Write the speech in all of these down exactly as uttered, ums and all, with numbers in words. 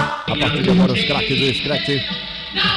A partida para os craques do Scratch.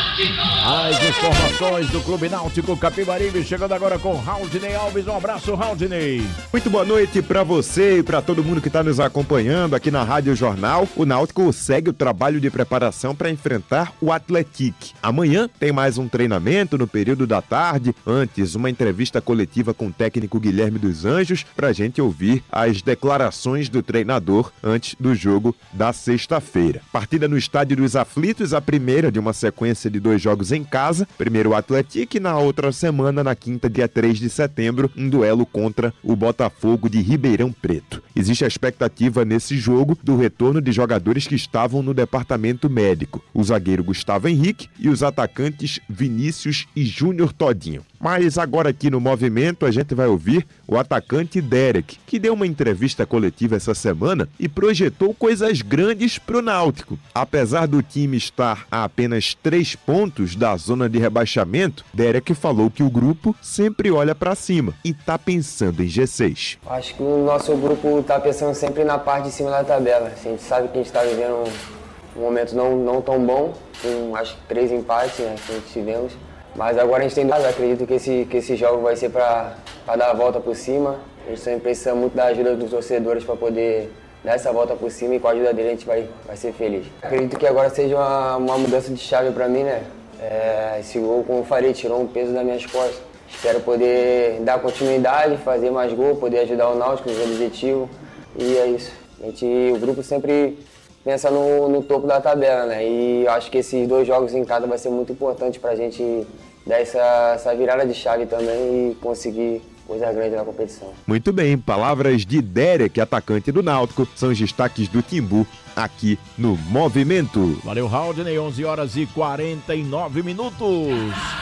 As informações do Clube Náutico Capibaribe, chegando agora com Raudinei Alves. Um abraço, Raudinei. Muito boa noite para você e para todo mundo que está nos acompanhando aqui na Rádio Jornal. O Náutico segue o trabalho de preparação para enfrentar o Atlético. Amanhã tem mais um treinamento no período da tarde. Antes, uma entrevista coletiva com o técnico Guilherme dos Anjos para a gente ouvir as declarações do treinador antes do jogo da sexta-feira. Partida no Estádio dos Aflitos, a primeira de uma sequência de dois jogos em casa, primeiro o Atlético e na outra semana, na quinta, dia três de setembro, um duelo contra o Botafogo de Ribeirão Preto. Existe a expectativa nesse jogo do retorno de jogadores que estavam no departamento médico, o zagueiro Gustavo Henrique e os atacantes Vinícius e Júnior Todinho. Mas agora aqui no Movimento a gente vai ouvir o atacante Derek, que deu uma entrevista coletiva essa semana e projetou coisas grandes pro Náutico. Apesar do time estar a apenas três pontos da zona de rebaixamento, Derek falou que o grupo sempre olha para cima e tá pensando em G seis. Acho que o nosso grupo tá pensando sempre na parte de cima da tabela. A gente sabe que a gente tá vivendo um, um momento não, não tão bom, com acho que três empates, né, que a gente tivemos. Mas agora a gente tem dado, acredito que esse, que esse jogo vai ser para dar a volta por cima. A gente sempre precisa muito da ajuda dos torcedores para poder dar essa volta por cima e com a ajuda dele a gente vai, vai ser feliz. Acredito que agora seja uma, uma mudança de chave para mim, né? É, esse gol, como eu falei, tirou um peso das minhas costas. Espero poder dar continuidade, fazer mais gol, poder ajudar o Náutico no objetivo. E é isso. A gente, o grupo sempre pensa no, no topo da tabela, né? E eu acho que esses dois jogos em casa vai ser muito importante para a gente dar essa, essa virada de chave também e conseguir coisa grande na competição. Muito bem, palavras de Derek, atacante do Náutico, são os destaques do Timbu aqui no Movimento. Valeu, Raudinei, onze horas e quarenta e nove minutos.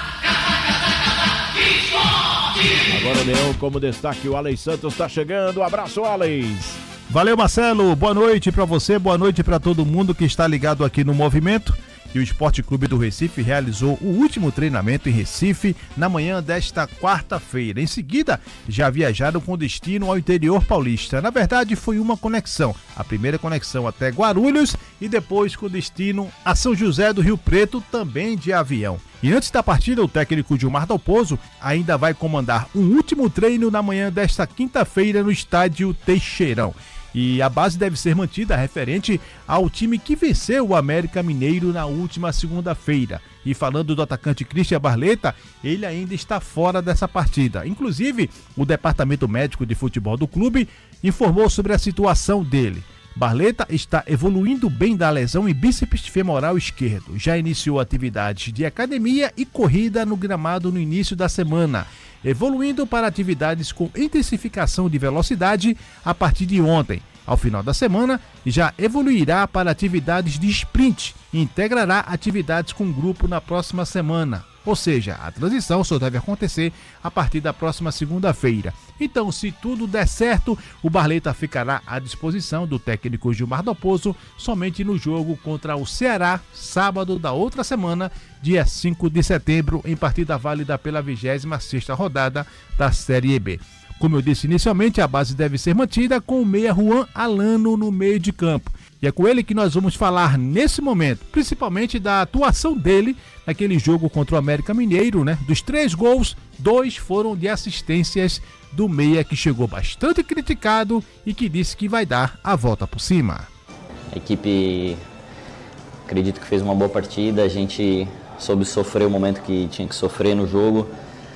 Agora o Leão como destaque, o Alex Santos está chegando. Um abraço, Alex. Valeu, Marcelo, boa noite para você, boa noite para todo mundo que está ligado aqui no Movimento. E o Esporte Clube do Recife realizou o último treinamento em Recife na manhã desta quarta-feira. Em seguida, já viajaram com destino ao interior paulista. Na verdade, foi uma conexão. A primeira conexão até Guarulhos e depois com destino a São José do Rio Preto, também de avião. E antes da partida, o técnico Gilmar Dalpozo ainda vai comandar um último treino na manhã desta quinta-feira no estádio Teixeirão. E a base deve ser mantida referente ao time que venceu o América Mineiro na última segunda-feira. E falando do atacante Christian Barleta, ele ainda está fora dessa partida. Inclusive, o departamento médico de futebol do clube informou sobre a situação dele. Barleta está evoluindo bem da lesão em bíceps femoral esquerdo. Já iniciou atividades de academia e corrida no gramado no início da semana, evoluindo para atividades com intensificação de velocidade a partir de ontem. Ao final da semana, já evoluirá para atividades de sprint e integrará atividades com grupo na próxima semana. Ou seja, a transição só deve acontecer a partir da próxima segunda-feira. Então, se tudo der certo, o Barleta ficará à disposição do técnico Gilmar Dalpozo somente no jogo contra o Ceará, sábado da outra semana, dia cinco de setembro, em partida válida pela vigésima sexta rodada da Série B. Como eu disse inicialmente, a base deve ser mantida com o meia Juan Alano no meio de campo. E é com ele que nós vamos falar nesse momento, principalmente da atuação dele naquele jogo contra o América Mineiro, né? Dos três gols, dois foram de assistências do meia, que chegou bastante criticado e que disse que vai dar a volta por cima. A equipe, acredito que fez uma boa partida, a gente soube sofrer o momento que tinha que sofrer no jogo.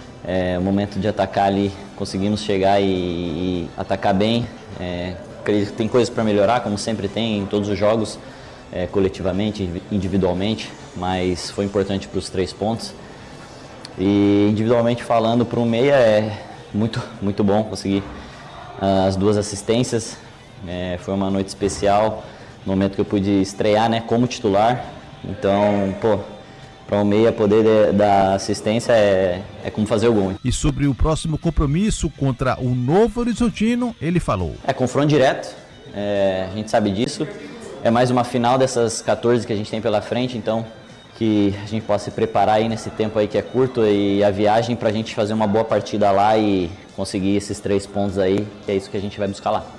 É, o momento de atacar ali, conseguimos chegar e, e atacar bem. É, acredito que tem coisas para melhorar, como sempre tem em todos os jogos, é, coletivamente, individualmente, mas foi importante para os três pontos. E individualmente falando, para o meia é muito, muito bom conseguir uh, as duas assistências. É, foi uma noite especial, no momento que eu pude estrear, né, como titular. Então, pô, para o meia poder dar assistência é, é como fazer o gol. E sobre o próximo compromisso contra o Novo Horizontino, ele falou: É confronto direto, é, a gente sabe disso. É mais uma final dessas quatorze que a gente tem pela frente, então que a gente possa se preparar aí nesse tempo aí que é curto e a viagem para a gente fazer uma boa partida lá e conseguir esses três pontos aí, que é isso que a gente vai buscar lá.